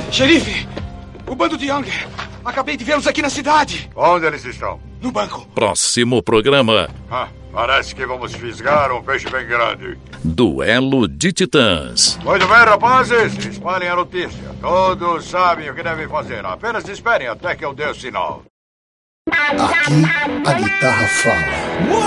Xerife, o bando de Young. Acabei de vê-los aqui na cidade. Onde eles estão? No banco. Próximo programa. Parece que vamos fisgar um peixe bem grande. Duelo de Titãs. Muito bem, rapazes. Espalhem a notícia. Todos sabem o que devem fazer. Apenas esperem até que eu dê o sinal. Aqui a guitarra fala.